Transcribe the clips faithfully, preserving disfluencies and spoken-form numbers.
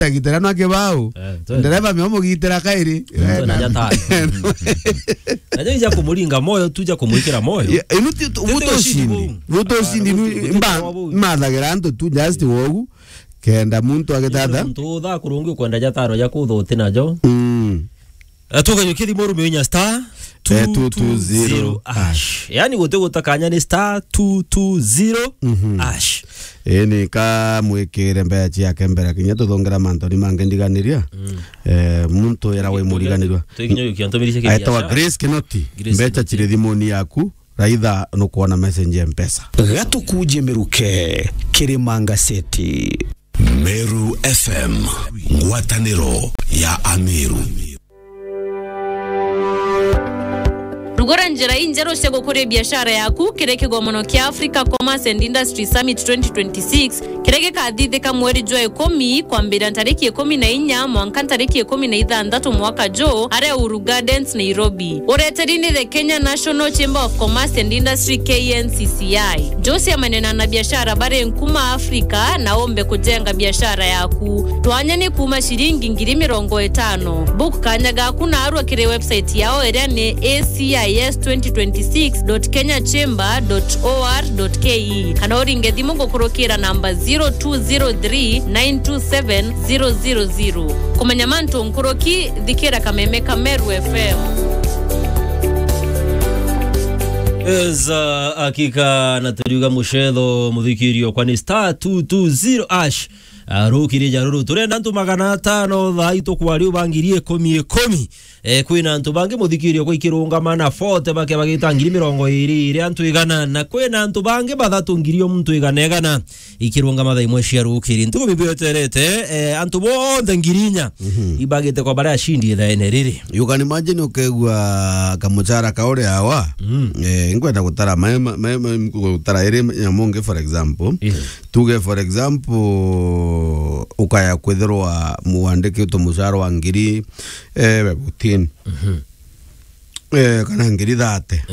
gitera no kibao ndereva miomo gitera kairi na jata naje ya kumuringa moyo tuja kumwikira moyo inuti utoshindi utoshindi mba madagera ndo tu just wogu kenda muntu agetata muntu tha kurungi kwenda jataro ya kuthuti najo mm atuka yukiri moru menya star two two zero ash yani wote gutakanya ni star two two zero ash eni ka mwekere mbeachi yake mbere kinya tuthongera mantoni mange ndiganiria eh muntu era we muriganirwa tukinyo yukiantomirisha kiasi aitwa Grace Kinoti mbecha chire thimuni yaku raitha no kuona message mpesa gato kuje meruke Kirimanga City Meru F M ngwataniro ya Amiru Rugora njira injero shego kure biashara yaku kireke gomono kia Africa Commerce and Industry Summit twenty twenty-six kireke kadhithe ka mweri jwa ekomi kwa mbira tariki ekomi na inya mwanka tariki ekomi na ithandatu mwaka jo are Uru Gardens Nairobi ureterini the Kenya National Chamber of Commerce and Industry K N C C I Josia manena na biashara bare nkuma Afrika na ombe kujenga biashara yaku twanyane kuma shilingi ngiri mirongo etano book kanyaga kuna arwa kire website yao erane A C I S twenty twenty-six dot kenya chamber dot or dot ke kana oringe thimo gokorokera namba zero two zero three nine two seven zero zero zero kumenya manto nkoroki dhikera kameme Meru F M Eza akika naturiuga mushetho muthikirio kwani star two two zero ash arukire jaruru turenda ntu magana atano thaitu kwari ubangirie komi ekomi e kwina ntu bange muthikirio kwa ikirungamana forte bake bagitangiri mirongo iri iri antu igana na kwina ntu bange bathatu ngirio muntu igana igana ikirungamana imwe cia rukiri ntu bibioterete e antu bonthe ngirinya ibagite kwa bara shindi tha eneriri you can imagine ukegwa kamuchara kaore hawa eh ngwenda gutara mema mema gutara iri nyamonge for example tuge for example ukaya kwetherwa muandike to mushara wa ngiri eh butin eh kana ngiri thate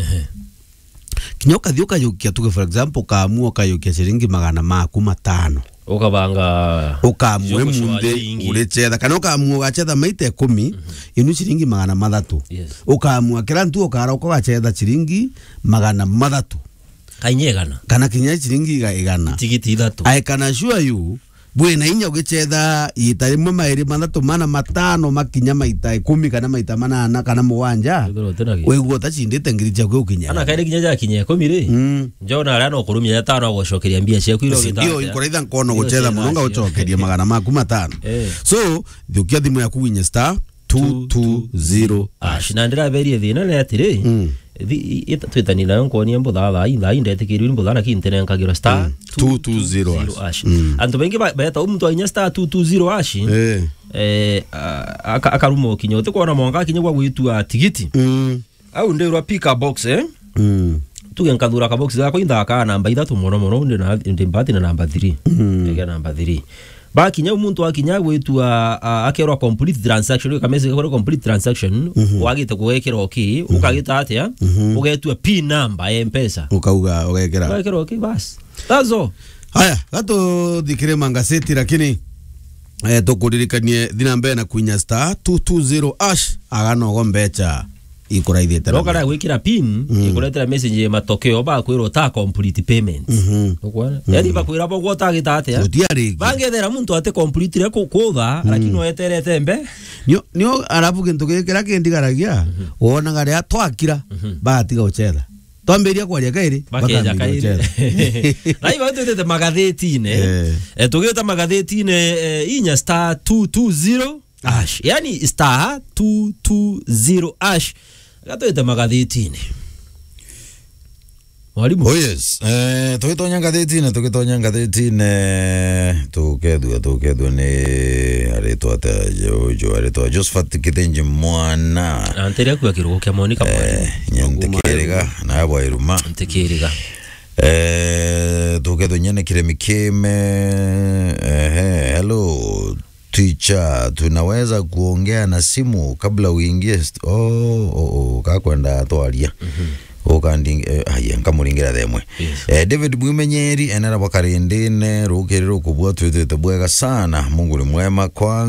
kinyoka thioka yukia tuge for example kaamua kayukia shilingi magana maku matano ukabanga ukamwe munde urechetha kana ukamwa gachetha maite kumi inu shilingi magana mathatu ukamwa kira ntu ukara ukagachetha shilingi magana mathatu kainyegana kana kinya shilingi igana tigiti ithatu I can assure you bwena inya ugichetha ita rimwe mairi mathatu mana matano makinya maita kumi kana maita manana kana muwanja weguo ta chindite ngiri cha kwe ukinya ana kaire kinya ja kinya kumi ri njona ara no kurumia ya tano agocokeria mbia cia kwiro gita ndio inkoraitha nkono guchetha munonga ucokeria magana maku matano so thukia thimu yaku winya star two two zero ash na ndira berie thina le atire ita twetani na nkonia mbutha tha indetikirwe mbutha na kintene nkagira star two two zero ash antu bengi beta umuntu ainya star two two zero ash eh eh akarumo kinyote kuona monga kinyo kwa gwitua tigiti au ndirwa pick box eh tuge nkadura ka box yako indaka namba ithatu mono mono ndi na ndi mbati na namba three ega namba three baki nya umuntu akinya gwitua akerwa complete transaction kameze ko complete transaction wagite kuwekera okay ukagita atia ugetua pin number ya mpesa ukauga ugekera wekera okay bas tazo haya gato dikire mangaseti lakini eh tukuririkanie thina mbe na kuinya star two two zero ash agano gombecha ikuraithite lokara gwikira pin ikuletera message matokeo ba kwiro ta complete payment ukwana yani ba kwira bogo tagita atia bangethera muntu ate complete reko kutha lakini weterete mbe nio nio arabu kintu gikira kindigaragia wona gari atwakira batiga uchetha twamberia kwaria kairi bakeja kairi na iba twete magatheti-ine eh tugeta magatheti-ine inya star two two zero ash yani star two two zero ash gatoita magatheti-ine mwalimu oh yes eh tugitonya ngatheti-ine tugitonya ngatheti-ine tukethua tukethua ni aritwa ta jo aritwa Josephat Kithenji mwana anteria kwa kirugo kya Monica mwana nyantekeriga na abo iruma nyantekeriga eh tukethua nyane kiremi kime eh hello teacher tunaweza kuongea na simu kabla uingie oh oh, oh kakwenda twaria ukandi aye nkamuringira themwe eh David Bwimenyeri enera bakarindine rukerero kubwa twete bwega sana Mungu ni mwema kwa